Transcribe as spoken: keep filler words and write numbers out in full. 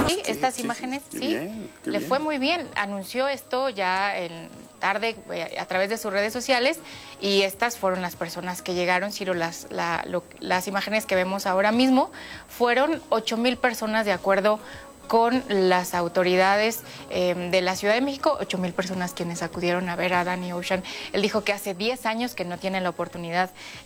Sí, estas sí, imágenes, sí, sí, bien, le bien. fue muy bien. Anunció esto ya en tarde eh, a través de sus redes sociales y estas fueron las personas que llegaron. Ciro, las, la, lo, las imágenes que vemos ahora mismo fueron ocho mil personas de acuerdo con las autoridades eh, de la Ciudad de México, ocho mil personas quienes acudieron a ver a Danny Ocean. Él dijo que hace diez años que no tiene la oportunidad